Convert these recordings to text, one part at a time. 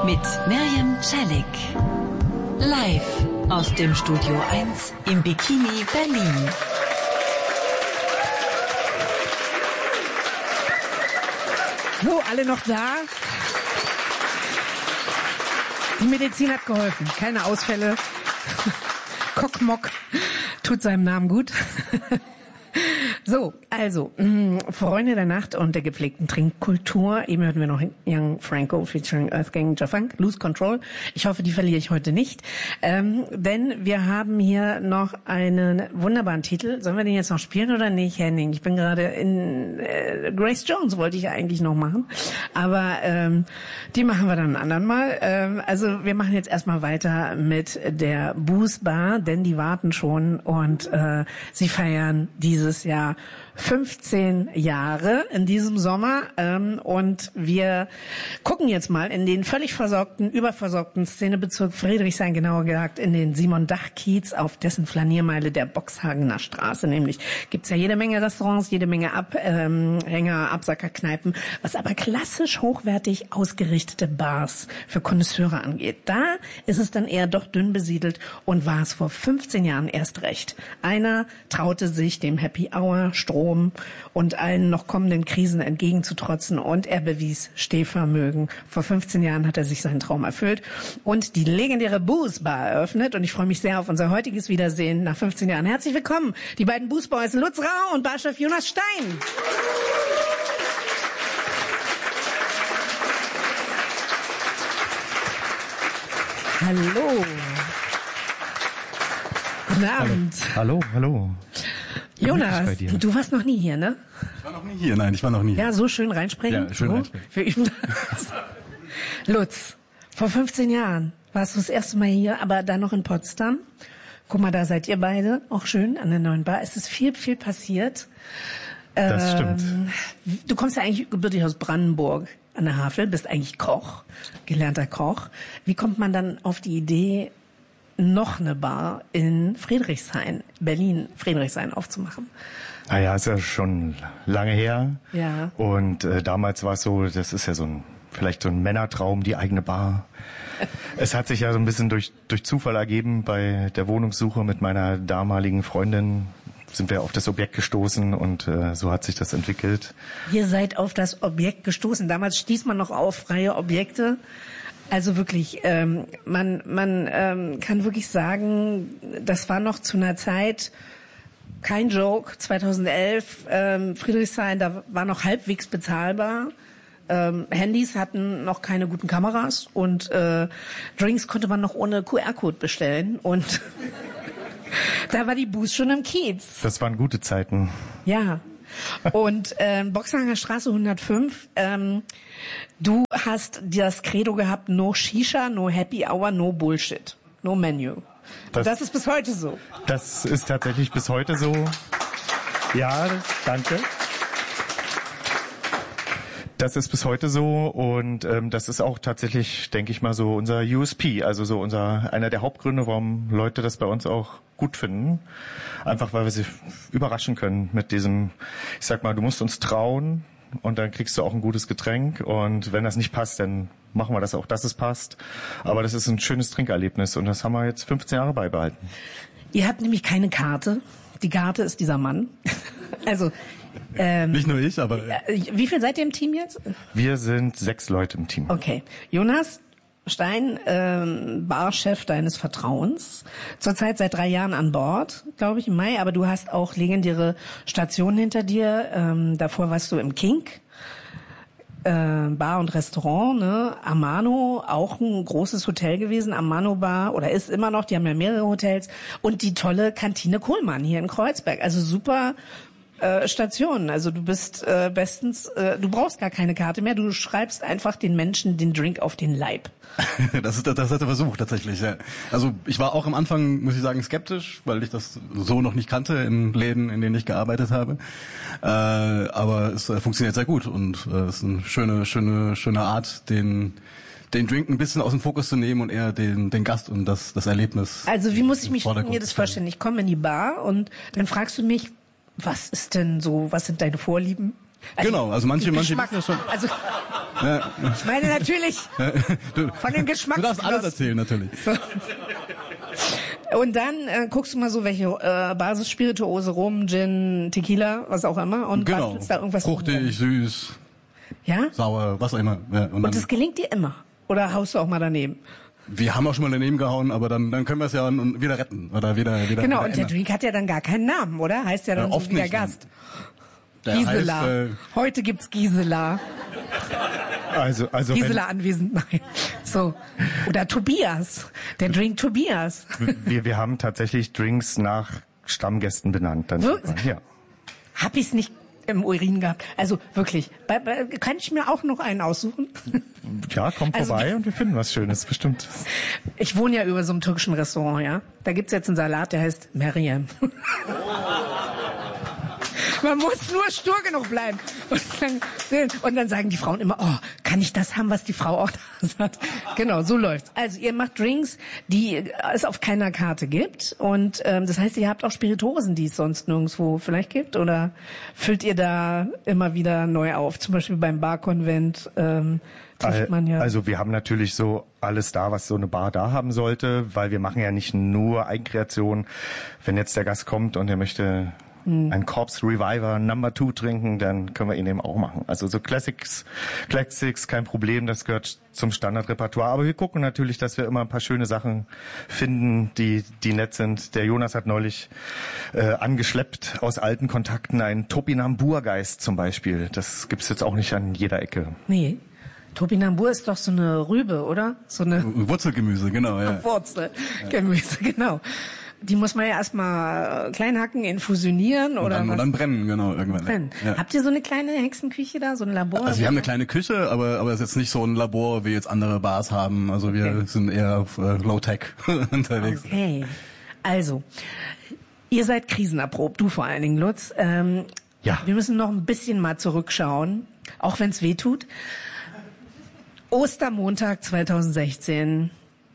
mit Mirjam Celik. Live aus dem Studio 1 im Bikini Berlin. So, alle noch da? Die Medizin hat geholfen. Keine Ausfälle. Kockmock tut seinem Namen gut. So, also, Freunde der Nacht und der gepflegten Trinkkultur. Eben hörten wir noch Young Franco featuring Earthgang Jafunk, Lose Control. Ich hoffe, die verliere ich heute nicht. Denn wir haben hier noch einen wunderbaren Titel. Sollen wir den jetzt noch spielen oder nicht, Henning? Ich bin gerade in Grace Jones wollte ich eigentlich noch machen. Aber die machen wir dann ein anderen Mal. Also wir machen jetzt erstmal weiter mit der Booze Bar, denn die warten schon und sie feiern dieses Jahr 15 Jahre in diesem Sommer und wir gucken jetzt mal in den völlig versorgten, überversorgten Szenebezirk Friedrichshain, genauer gesagt in den Simon-Dach-Kiez, auf dessen Flaniermeile der Boxhagener Straße. Nämlich gibt's ja jede Menge Restaurants, jede Menge Abhänger, Absackerkneipen, was aber klassisch hochwertig ausgerichtete Bars für Connoisseure angeht. Da ist es dann eher doch dünn besiedelt und war es vor 15 Jahren erst recht. Einer traute sich dem Happy Hour, Strom und allen noch kommenden Krisen entgegenzutrotzen und er bewies Stehvermögen. Vor 15 Jahren hat er sich seinen Traum erfüllt und die legendäre Booze Bar eröffnet und ich freue mich sehr auf unser heutiges Wiedersehen nach 15 Jahren. Herzlich willkommen, die beiden Booze Boys Lutz Rau und Barchef Jonas Stein. Hallo. Guten Abend. Hallo. Jonas, du warst noch nie hier, ne? Ich war noch nie hier, nein, ich war noch nie hier. Ja, so schön reinsprechen. Ja, schön reinsprechen. Wir üben das. Lutz, vor 15 Jahren warst du das erste Mal hier, aber dann noch in Potsdam. Guck mal, da seid ihr beide, auch schön, an der neuen Bar. Es ist viel passiert. Das stimmt. Du kommst ja eigentlich gebürtig aus Brandenburg an der Havel, bist eigentlich Koch, gelernter Koch. Wie kommt man dann auf die Idee, noch eine Bar in Friedrichshain, Berlin, Friedrichshain aufzumachen? Naja, ist ja schon lange her. Ja. Und damals war es so, das ist ja vielleicht so ein Männertraum, die eigene Bar. Es hat sich ja so ein bisschen durch Zufall ergeben. Bei der Wohnungssuche mit meiner damaligen Freundin sind wir auf das Objekt gestoßen und so hat sich das entwickelt. Ihr seid auf das Objekt gestoßen. Damals stieß man noch auf freie Objekte. Also wirklich, man kann wirklich sagen, das war noch zu einer Zeit, kein Joke, 2011, Friedrichshain, da war noch halbwegs bezahlbar. Handys hatten noch keine guten Kameras und Drinks konnte man noch ohne QR-Code bestellen und da war die Booze schon im Kiez. Das waren gute Zeiten. Ja. Und Boxhagener Straße 105, du hast das Credo gehabt, no Shisha, no Happy Hour, no Bullshit, no Menu. Das ist bis heute so. Das ist tatsächlich bis heute so. Ja, danke. Das ist bis heute so und das ist auch tatsächlich, denke ich mal, so unser USP, also so einer der Hauptgründe, warum Leute das bei uns auch gut finden. Einfach, weil wir sie überraschen können mit diesem, ich sag mal, du musst uns trauen und dann kriegst du auch ein gutes Getränk und wenn das nicht passt, dann machen wir das auch, dass es passt. Aber das ist ein schönes Trinkerlebnis und das haben wir jetzt 15 Jahre beibehalten. Ihr habt nämlich keine Karte. Die Karte ist dieser Mann. Also nicht nur ich, aber... Wie viel seid ihr im Team jetzt? Wir sind 6 Leute im Team. Okay. Jonas Stein, Barchef deines Vertrauens. Zurzeit seit 3 Jahren an Bord, glaube ich, im Mai. Aber du hast auch legendäre Stationen hinter dir. Davor warst du im Kink. Bar und Restaurant, ne? Amano, auch ein großes Hotel gewesen, Amano Bar, oder ist immer noch, die haben ja mehrere Hotels. Und die tolle Kantine Kohlmann hier in Kreuzberg. Also super Stationen. Also du bist bestens, du brauchst gar keine Karte mehr, du schreibst einfach den Menschen den Drink auf den Leib. Das hat er versucht tatsächlich. Ja. Also ich war auch am Anfang, muss ich sagen, skeptisch, weil ich das so noch nicht kannte in Läden, in denen ich gearbeitet habe. Aber es funktioniert sehr gut und es ist eine schöne Art, den Drink ein bisschen aus dem Fokus zu nehmen und eher den Gast und das Erlebnis. Also wie muss ich mir das vorstellen? Ich komme in die Bar und dann fragst du mich, was sind deine Vorlieben? Genau, also manche Geschmack. wissen das schon. Also, Ja. ich meine natürlich von dem Geschmack. Du darfst alles erzählen, natürlich. So. Und dann guckst du mal so, welche Basisspirituose, Rum, Gin, Tequila, was auch immer. Und Genau. bastelst da irgendwas Fruchtig, süß, ja? sauer, was auch immer. Ja, Und das gelingt dir immer? Oder haust du auch mal daneben? wir haben auch schon mal daneben gehauen, aber dann können wir es ja wieder retten. Oder wieder Genau, wieder und der ändern. Drink hat ja dann gar keinen Namen, oder? Heißt ja dann so oft wie der nicht, Gast. Der Gisela. heißt, Heute gibt's Gisela. Also Gisela anwesend, nein. So. Oder Tobias. Der Drink Tobias. wir haben tatsächlich Drinks nach Stammgästen benannt. Dann Wirklich? ja. Hab ich's nicht im Urin gehabt. Also wirklich. Kann ich mir auch noch einen aussuchen? Ja, kommt Also- vorbei und wir finden was Schönes, bestimmt. Ich wohne ja über so einem türkischen Restaurant, ja. Da gibt's jetzt einen Salat, der heißt Meryem. Man muss nur stur genug bleiben. Und dann sagen die Frauen immer, oh, kann ich das haben, was die Frau auch da sagt? Genau, so läuft's. Also ihr macht Drinks, die es auf keiner Karte gibt. Und das heißt, ihr habt auch Spirituosen, die es sonst nirgendwo vielleicht gibt? Oder füllt ihr da immer wieder neu auf? Zum Beispiel beim Barkonvent trifft man ja... Also wir haben natürlich so alles da, was so eine Bar da haben sollte, weil wir machen ja nicht nur Eigenkreation. Wenn jetzt der Gast kommt und er möchte ein Corpse Reviver Number 2 trinken, dann können wir ihn eben auch machen. Also so Classics, kein Problem, das gehört zum Standardrepertoire. Aber wir gucken natürlich, dass wir immer ein paar schöne Sachen finden, die nett sind. Der Jonas hat neulich angeschleppt aus alten Kontakten einen Topinambur-Geist zum Beispiel. Das gibt's jetzt auch nicht an jeder Ecke. Nee. Topinambur ist doch so eine Rübe, oder? So eine Wurzelgemüse, genau, ja. Wurzelgemüse, genau. Die muss man ja erstmal klein hacken, infusionieren oder Und was? dann brennen, genau, irgendwann. Brennen. Ja. Habt ihr so eine kleine Hexenküche da, so ein Labor? Also wir haben eine kleine Küche, aber es ist jetzt nicht so ein Labor, wie jetzt andere Bars haben. Also wir sind eher auf Low-Tech unterwegs. Okay. Also, ihr seid krisenerprobt, du vor allen Dingen, Lutz. Ja. Wir müssen noch ein bisschen mal zurückschauen, auch wenn es weh tut. Ostermontag 2016.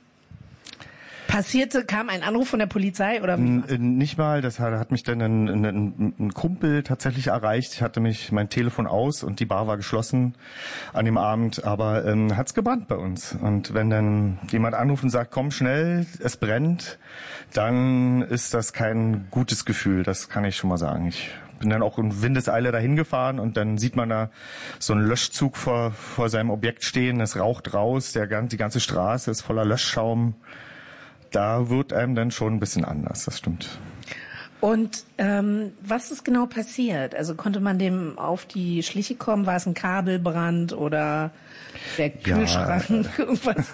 Kam ein Anruf von der Polizei oder wie? Nicht mal, das hat mich dann ein Kumpel tatsächlich erreicht. Ich hatte mein Telefon aus und die Bar war geschlossen an dem Abend, aber hat's gebrannt bei uns. Und wenn dann jemand anruft und sagt, komm schnell, es brennt, dann ist das kein gutes Gefühl, das kann ich schon mal sagen. Ich bin dann auch in Windeseile dahin gefahren und dann sieht man da so einen Löschzug vor seinem Objekt stehen, es raucht raus, die ganze Straße ist voller Löschschaum. Da wird einem dann schon ein bisschen anders, das stimmt. Und was ist genau passiert? Also konnte man dem auf die Schliche kommen? War es ein Kabelbrand oder der Kühlschrank? Irgendwas?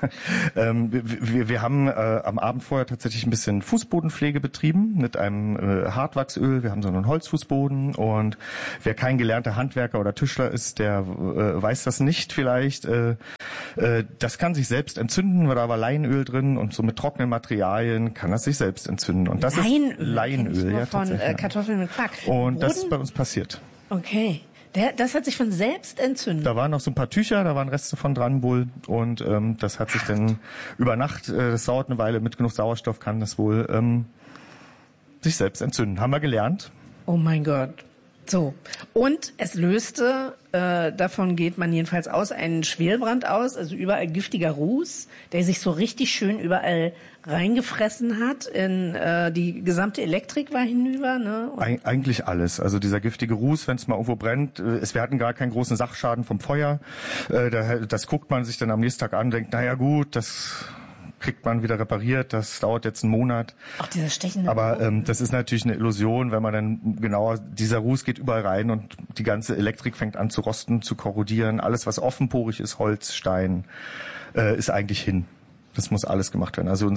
Wir haben am Abend vorher tatsächlich ein bisschen Fußbodenpflege betrieben mit einem Hartwachsöl. Wir haben so einen Holzfußboden und wer kein gelernter Handwerker oder Tischler ist, der weiß das nicht vielleicht. Das kann sich selbst entzünden, weil da war Leinöl drin und so mit trockenen Materialien kann das sich selbst entzünden. Und das Leinöl, ist Leinöl, ja, von tatsächlich. Kartoffeln mit Quark. Und das ist bei uns passiert. Okay. Das hat sich von selbst entzündet. Da waren noch so ein paar Tücher, da waren Reste von dran wohl und das hat sich dann über Nacht, das dauert eine Weile, mit genug Sauerstoff kann das wohl sich selbst entzünden. Haben wir gelernt. Oh mein Gott. So. Und es löste, davon geht man jedenfalls aus, einen Schwelbrand aus, also überall giftiger Ruß, der sich so richtig schön überall reingefressen hat. In die gesamte Elektrik war hinüber, ne? Eigentlich alles. Also dieser giftige Ruß, wenn es mal irgendwo brennt. Wir hatten gar keinen großen Sachschaden vom Feuer. Das guckt man sich dann am nächsten Tag an, denkt, naja gut, das kriegt man wieder repariert, das dauert jetzt einen Monat. Auch dieser stechende Aber das ist natürlich eine Illusion, wenn man dann genauer, dieser Ruß geht überall rein und die ganze Elektrik fängt an zu rosten, zu korrodieren. Alles, was offenporig ist, Holz, Stein, ist eigentlich hin. Das muss alles gemacht werden. Also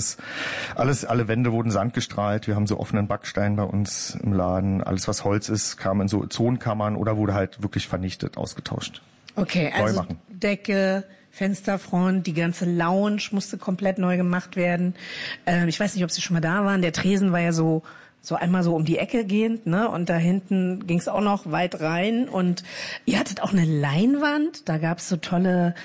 alle Wände wurden sandgestrahlt. Wir haben so offenen Backstein bei uns im Laden. Alles, was Holz ist, kam in so Zonenkammern oder wurde halt wirklich vernichtet, ausgetauscht. Okay, Neu also machen. Decke, Fensterfront, die ganze Lounge musste komplett neu gemacht werden. Ich weiß nicht, ob Sie schon mal da waren. Der Tresen war ja so So einmal so um die Ecke gehend, ne? Und da hinten ging's auch noch weit rein. Und ihr hattet auch eine Leinwand. Da gab's so tolle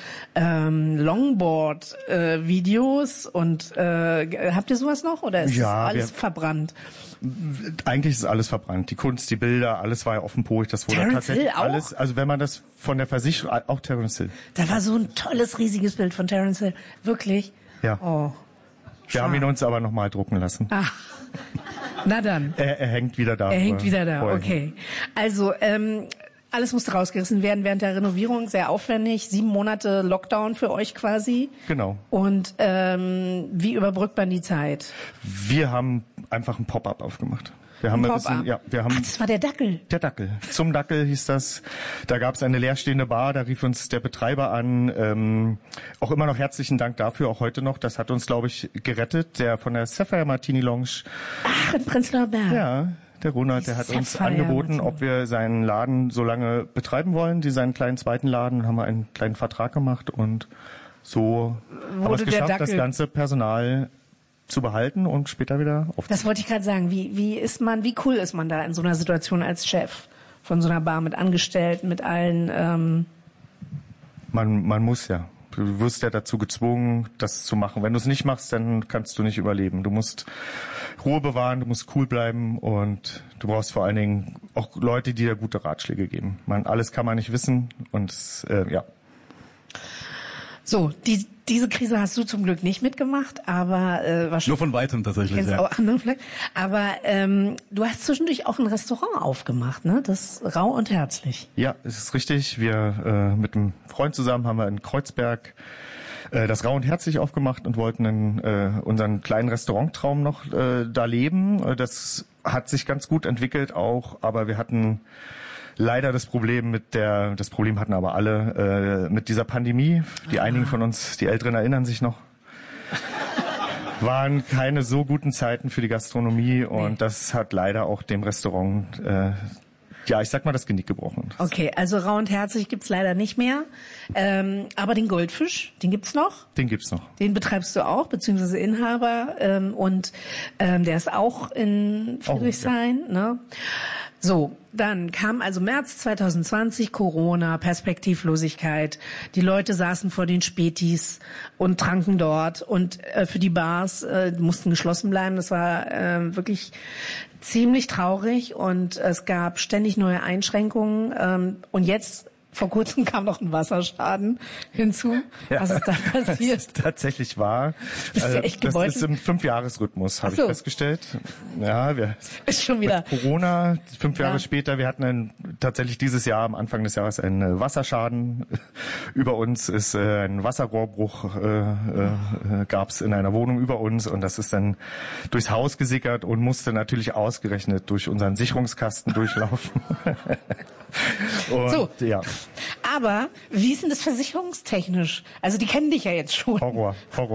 Longboard-Videos. Und habt ihr sowas noch? Oder ist das alles verbrannt? Eigentlich ist alles verbrannt. Die Kunst, die Bilder, alles war ja offenporig. Das wurde tatsächlich alles. Also wenn man das von der Versicherung, auch Terence Hill. Da war so ein tolles, riesiges Bild von Terence Hill. Wirklich? Ja. Oh. Wir haben ihn uns aber nochmal drucken lassen. Ah. Na dann. Er hängt wieder da. Er hängt wieder da, okay. Also, alles musste rausgerissen werden während der Renovierung, sehr aufwendig. 7 Monate Lockdown für euch quasi. Genau. Und wie überbrückt man die Zeit? Wir haben einfach ein Pop-up aufgemacht. Wir haben das war der Dackel. Der Dackel. Zum Dackel hieß das. Da gab es eine leerstehende Bar, da rief uns der Betreiber an. Auch immer noch herzlichen Dank dafür, auch heute noch. Das hat uns, glaube ich, gerettet. Der von der Sapphire Martini Lounge. Ach, in Prenzlauer Berg. Ja, der Ronald, der hat uns angeboten, ob wir seinen Laden so lange betreiben wollen, seinen kleinen zweiten Laden. Haben wir einen kleinen Vertrag gemacht und so haben wir es geschafft, das ganze Personal zu behalten und später wieder aufzunehmen. Das wollte ich gerade sagen. Wie cool ist man da in so einer Situation als Chef von so einer Bar mit Angestellten, mit allen? Man muss ja. Du wirst ja dazu gezwungen, das zu machen. Wenn du es nicht machst, dann kannst du nicht überleben. Du musst Ruhe bewahren, du musst cool bleiben und du brauchst vor allen Dingen auch Leute, die dir gute Ratschläge geben. Alles kann man nicht wissen und ja. So, diese Krise hast du zum Glück nicht mitgemacht, aber wahrscheinlich nur von weitem tatsächlich. Ja. Auch andere vielleicht. Aber du hast zwischendurch auch ein Restaurant aufgemacht, ne? Das Rau und Herzlich. Ja, es ist richtig. Wir mit einem Freund zusammen haben wir in Kreuzberg das Rau und Herzlich aufgemacht und wollten unseren kleinen Restauranttraum noch da leben. Das hat sich ganz gut entwickelt auch, aber wir hatten leider das Problem das Problem hatten aber alle mit dieser Pandemie. Die einigen von uns, die Älteren erinnern sich noch, waren keine so guten Zeiten für die Gastronomie und das hat leider auch dem Restaurant, ich sag mal, das Genick gebrochen. Okay, also Rau und Herzlich gibt's leider nicht mehr, aber den Goldfisch, den gibt's noch? Den gibt's noch. Den betreibst du auch, beziehungsweise Inhaber und der ist auch in Friedrichshain, ne? So, dann kam also März 2020, Corona, Perspektivlosigkeit. Die Leute saßen vor den Spätis und tranken dort und für die Bars mussten geschlossen bleiben. Das war wirklich ziemlich traurig und es gab ständig neue Einschränkungen und jetzt vor kurzem kam noch ein Wasserschaden hinzu. Ja, was ist da passiert? Das ist tatsächlich wahr. Bist du echt gebeutelt? Das ist im 5-Jahres-Rhythmus, habe ich festgestellt. Ja, ist schon wieder mit Corona, 5 Jahre später. Wir hatten tatsächlich dieses Jahr, am Anfang des Jahres, einen Wasserschaden. Über uns ist ein Wasserrohrbruch, gab's in einer Wohnung über uns und das ist dann durchs Haus gesickert und musste natürlich ausgerechnet durch unseren Sicherungskasten durchlaufen. Und, so, ja. Aber wie ist denn das versicherungstechnisch? Also die kennen dich ja jetzt schon. Horror.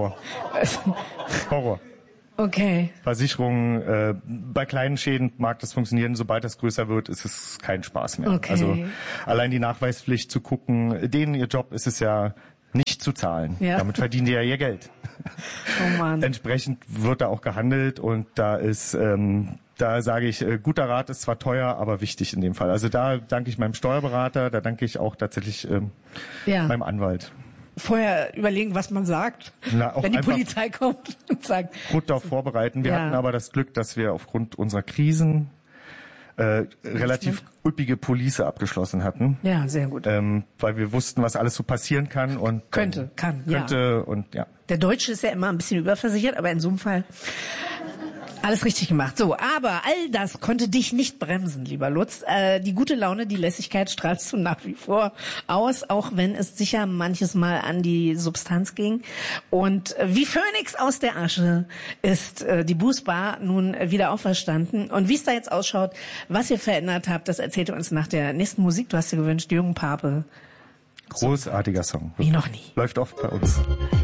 Okay. Versicherungen, bei kleinen Schäden mag das funktionieren, sobald das größer wird, ist es kein Spaß mehr. Okay. Also allein die Nachweispflicht zu gucken, denen ihr Job ist es ja nicht zu zahlen. Ja. Damit verdienen die ja ihr Geld. Oh Mann. Entsprechend wird da auch gehandelt und da ist da sage ich, guter Rat ist zwar teuer, aber wichtig in dem Fall. Also da danke ich meinem Steuerberater, da danke ich auch tatsächlich meinem Anwalt. Vorher überlegen, was man sagt, wenn die Polizei kommt und sagt. Gut darauf vorbereiten. Wir hatten aber das Glück, dass wir aufgrund unserer Krisen relativ üppige Police abgeschlossen hatten. Ja, sehr gut. Weil wir wussten, was alles so passieren kann und könnte und ja. Der Deutsche ist ja immer ein bisschen überversichert, aber in so einem Fall alles richtig gemacht. So, aber all das konnte dich nicht bremsen, lieber Lutz. Die gute Laune, die Lässigkeit strahlst du nach wie vor aus, auch wenn es sicher manches Mal an die Substanz ging. Und wie Phönix aus der Asche ist die Bußbar nun wieder auferstanden. Und wie es da jetzt ausschaut, was ihr verändert habt, das erzählt ihr uns nach der nächsten Musik. Du hast dir gewünscht, Jürgen Pape. Großartiger Song. Wie noch nie. Läuft oft bei uns.